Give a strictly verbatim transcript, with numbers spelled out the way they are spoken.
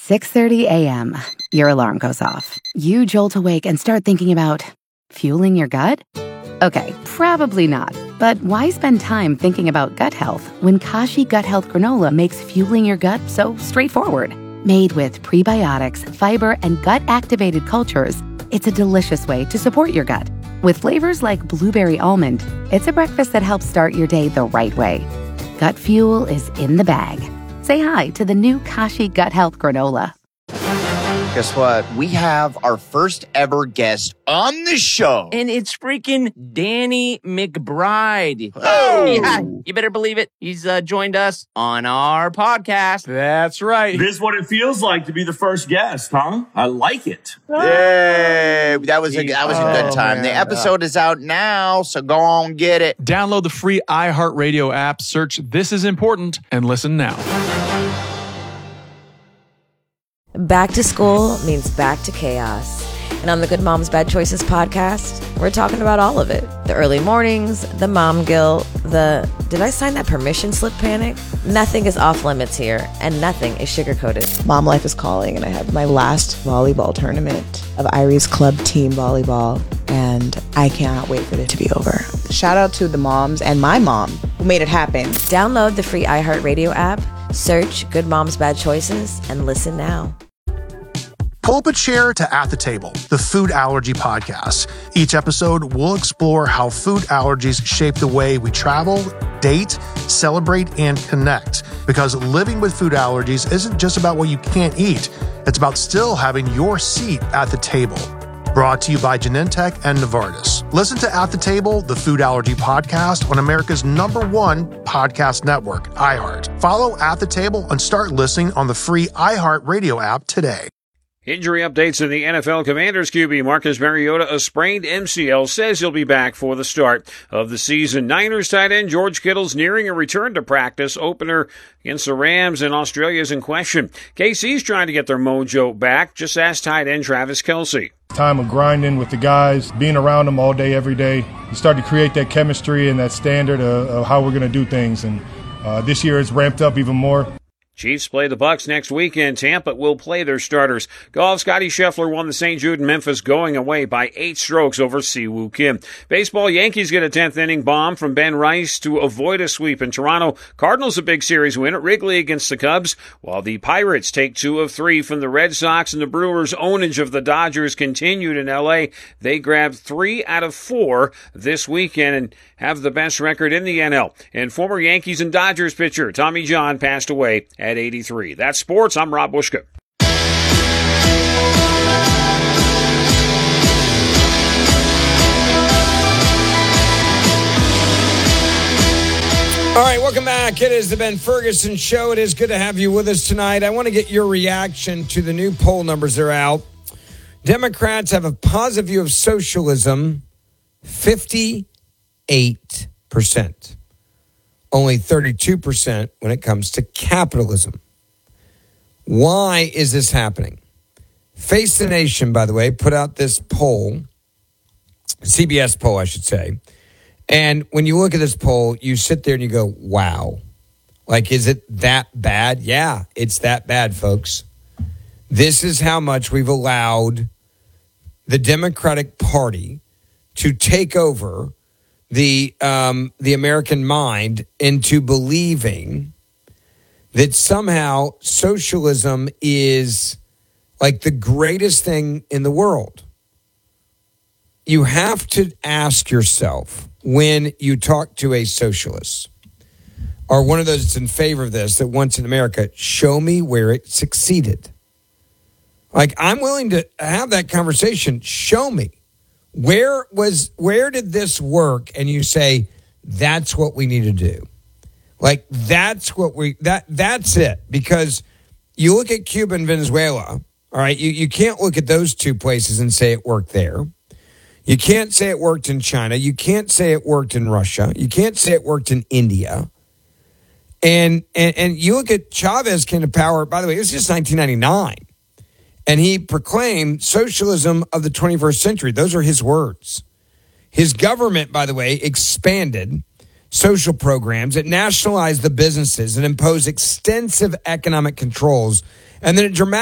six thirty a.m., your alarm goes off. You jolt awake and start thinking about fueling your gut? Okay, probably not. But why spend time thinking about gut health when Kashi Gut Health Granola makes fueling your gut so straightforward? Made with prebiotics, fiber, and gut-activated cultures, it's a delicious way to support your gut. With flavors like blueberry almond, it's a breakfast that helps start your day the right way. Gut fuel is in the bag. Say hi to the new Kashi Gut Health Granola. Guess what? We have our first ever guest on the show. And it's freaking Danny McBride. Oh! Yeah, you better believe it. He's uh, joined us on our podcast. That's right. This is what it feels like to be the first guest, huh? I like it. Yay! That was a, that was a good Oh, time. man. The episode is out now, so go on get it. Download the free iHeartRadio app, search This Is Important, and listen now. Back to school means back to chaos. And on the Good Moms Bad Choices podcast, we're talking about all of it. The early mornings, the mom guilt, the did I sign that permission slip panic? Nothing is off limits here, and nothing is sugar-coated. Mom life is calling, and I have my last volleyball tournament of Irie's club team volleyball, and I cannot wait for it to be over. Shout out to the moms and my mom who made it happen. Download the free iHeartRadio app, search Good Moms Bad Choices, and listen now. Pull up a chair to At the Table, the food allergy podcast. Each episode, we'll explore how food allergies shape the way we travel, date, celebrate, and connect. Because living with food allergies isn't just about what you can't eat. It's about still having your seat at the table. Brought to you by Genentech and Novartis. Listen to At the Table, the food allergy podcast on America's number one podcast network, iHeart. Follow At the Table and start listening on the free iHeart Radio app today. Injury updates in the N F L. Commanders Q B Marcus Mariota, a sprained M C L, says he'll be back for the start of the season. Niners tight end George Kittle's nearing a return to practice. Opener against the Rams in Australia is in question. K C's trying to get their mojo back. Just ask tight end Travis Kelce. Time of grinding with the guys, being around them all day, every day. You start to create that chemistry and that standard of, of how we're going to do things. And uh, this year it's ramped up even more. Chiefs play the Bucs next weekend. Tampa will play their starters. Golf, Scotty Scheffler won the Saint Jude in Memphis, going away by eight strokes over Siwoo Kim. Baseball, Yankees get a tenth inning bomb from Ben Rice to avoid a sweep in Toronto. Cardinals a big series win at Wrigley against the Cubs, while the Pirates take two of three from the Red Sox, and the Brewers' ownage of the Dodgers continued in L A. They grabbed three out of four this weekend and have the best record in the N L. And former Yankees and Dodgers pitcher Tommy John passed away at eighty-three. That's sports. I'm Rob Bushka. All right, welcome back. It is the Ben Ferguson Show. It is good to have you with us tonight. I want to get your reaction to the new poll numbers that are out. Democrats have a positive view of socialism, fifty-eight percent. Only thirty-two percent when it comes to capitalism. Why is this happening? Face the Nation, by the way, put out this poll, C B S poll, I should say. And when you look at this poll, you sit there and you go, wow. Like, is it that bad? Yeah, it's that bad, folks. This is how much we've allowed the Democratic Party to take over the um, the American mind into believing that somehow socialism is like the greatest thing in the world. You have to ask yourself when you talk to a socialist or one of those that's in favor of this that wants in America, show me where it succeeded. Like, I'm willing to have that conversation. Show me. Where was where did this work? And you say, that's what we need to do. Like, that's what we that that's it. Because you look at Cuba and Venezuela, all right, you, you can't look at those two places and say it worked there. You can't say it worked in China. You can't say it worked in Russia. You can't say it worked in India. And and, and you look at Chavez came to power, by the way, it was just nineteen ninety-nine. And he proclaimed socialism of the twenty-first century. Those are his words. His government, by the way, expanded social programs. It nationalized the businesses and imposed extensive economic controls. And then it dramatically